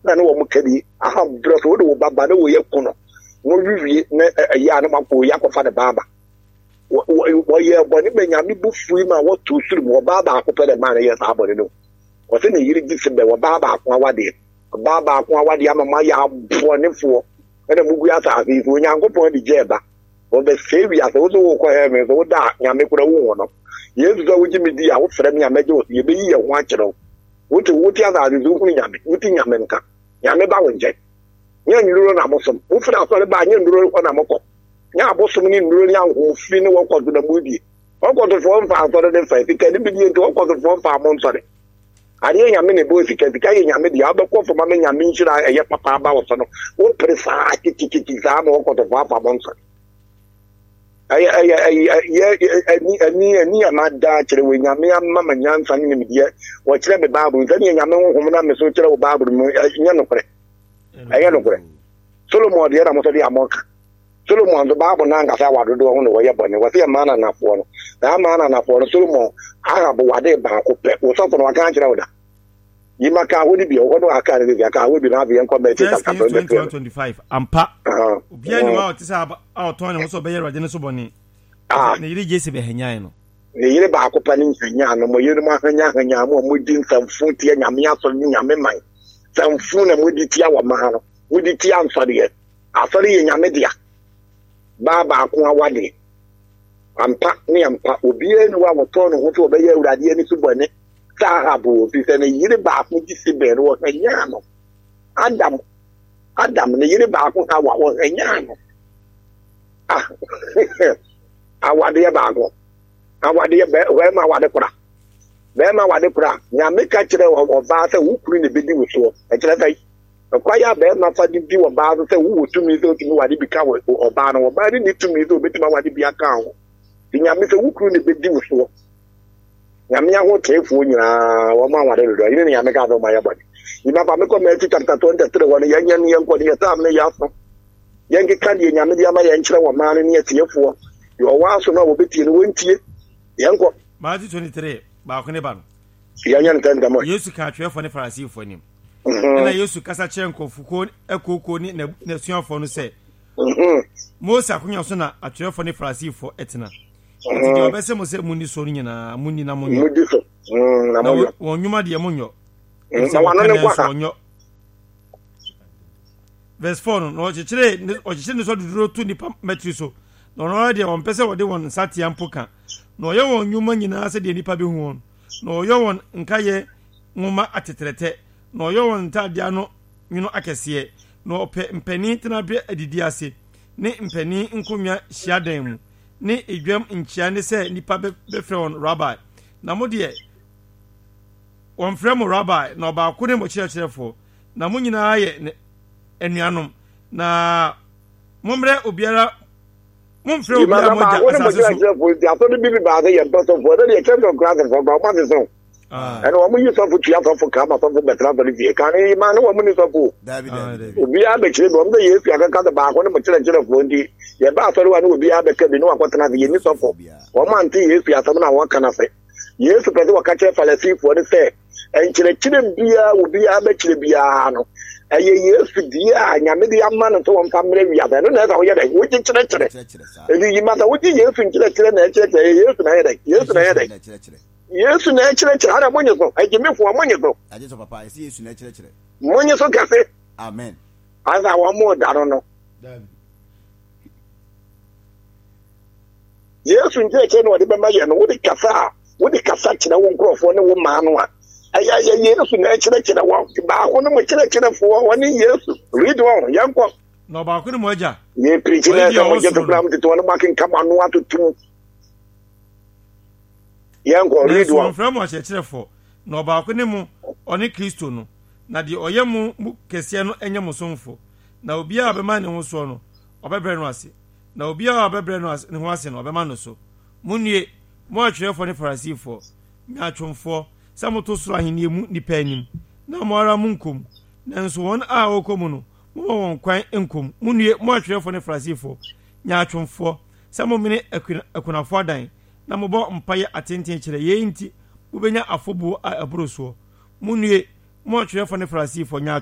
na no wo mukadi aha bro so wo baba na wo yekuno wo wiwie na ya na mako yakofa de baba wo ye boni benyame bufu ma wo to suru wo baba akofa de ma na ye sa boni no wo se ne yiri gi se be wo baba akwa wade ama ya bonefo na mugu ya sa fi so nyankopon di jeba wo be sewi ya so wo ko he me so da nyame kura wo no yesu so wo jimi di ya wo frem nyame je wo ye be yi ho akere wuti asa azu ku nyame wuti nyame nka nyame ba wonje nya nduro na mosom wo fra so le ba nya nduro ko na moko nya abosom ni nduro ni anho fi ni wo kodo na mudi wo kodo fo mfa so de fa fi kadi bi di to wo kodo fo mfa mo nsore ari nyame ne bo fi kadi kai nyame di abekọ fo ma nyame nchira eye papa ba wo so no wo presa kikikiki za ma wo kodo fo afa mo nsore ani amada kire we nyame amma nyansa ne medie wo kire me bible nzani nyame honhom na me so kire wo bible mu nya nokore aye nokore Solomon de era mo so de amoka Solomon do bible na ngasa wadodo ho no wo ye bone wo se mana na fo no na mana na fo no Solomon ara bo wade ba ko pe wo so no aka kire wo da yima ka wo di bi wo do aka ne bi aka wo bi na bi en ko be ti ka 2025 ampa obia ni wa o ti sa a to ne so be yero ne so boni ne yiri jesi be hanyan no ne yiri ba ko pa ni hanyan no mo yiri ma hanyan mo di nsamfu ti nyame aso ni nyame man samfu na mo di ti awa ma no mo di ti ansori ye nyame dia baba ko awade ampa ni ampa obia ni wa mo to no ho to be yero ade ni so boni Sahabo, if you yiri back with this bear, a yano. Adam, the yiri back with our yano. Ah, I want the bago. I want the where my wadekra. Where my wadekra. Yamika of Bata who clean the bidding with so. I tell you, a quiet bear, my father do about the who to me to know what he become or ban or bad need to me to bit my what he be account. The Yamisa who clean the bidding with so. Nyame ho tefu nyina wo ma wade do yin nyame ka do ma yabani ina pa me ko me chapter 23 wona yanya ne yanko ne tam ne yaso yanki ka de nyame dia ma yankire wo ma ne tiefo yo waso na wo betie ne wontie yanko Matthew 23 ba ko ne ba no yanya ntanda mo Yesu ka atwefo ne Farisifo nim na Yesu kasa chenko fuko ekoko ni na suafo no se Mose akunya so na atwefo ne Farisifo etena Nti de obese mo se munni so nyina munni na monyo. Mudi so. Na monyo. Wonyuma de monyo. Na wano ne kwa. Verse 4 no ochechire ne so duduro tu ni metri so. No no de won pese wode won sate ampoka. No oye won nyuma nyina se de nipa be hu won. No oye won nkaye nwoma ateterete. No oye won tadia no nwino akese. No mpani tena be adidi ase. Ne mpani nkomya hyiadan mu. Ni igwam nchia ne se nipa be frɛ won rabbi na mo de won frɛ mo rabbi na ba ko ne mo kyerɛkyerɛfo na mo nyinaa yɛ anuanom na mo mrɛ obiara mo mfrɛ obiara mo ja asase so ya to bi ba de yɛ person for de yɛ champion class for ba ma de so and wo mo yi so for tua for ka ma so for betra for vie kan ni ma no wo mo ni so for obiara be kyerɛ bo mo de yɛ fi aka ka ba ko ne mo kyerɛkyerɛfo ndi ye ba sori wa no obi abeka bi no akotana bi ni sofo wo man ti Yesu asam na wo kana fe Yesu pede wo ka che Farisifo ne se enkyerɛkyerɛ bia obi abekire bia no eye Yesu dia nyame dia ma no to wo famre wi aba no na za wo ye dai wo kyerɛkyerɛ ebi yi ma ta wo ji Yesu kyerɛkyerɛ na kyerɛkyerɛ Yesu na ye dai Yesu na kyerɛkyerɛ ara monye so agimefo monye so aje so papa esi Yesu na kyerɛkyerɛ monye so kafe amen asa wo mo daro no Yesu nje no de bema ye no wo de kasa kire wo nkrofo ne wo ma no a aya Yesu na kire wo ba ho no mo kire fo woni Yesu read on yanko no ba ko ne mo aja ye preach na so je to gram to no makin kama no atutu yanko read on from mo kire fo no ba ko ne mo oni Kristo no na de oye mu kese no enye mo somfo na obi a be ma ne ho so no obebre no ase na obi a bebre no ne ho ase no obema no so munue mo atwerefo ne Farisifo miatwomfo samoto soro ahenie mu nipa anim na mo ara munkom nanso won a okomu no mo won kwan enkom munue mo atwerefo ne Farisifo nyaatwomfo samomene akunafo adan na mo bo mpaye atenten kire ye nti ubenya afobu a abroso munue mo atwerefo ne Farisifo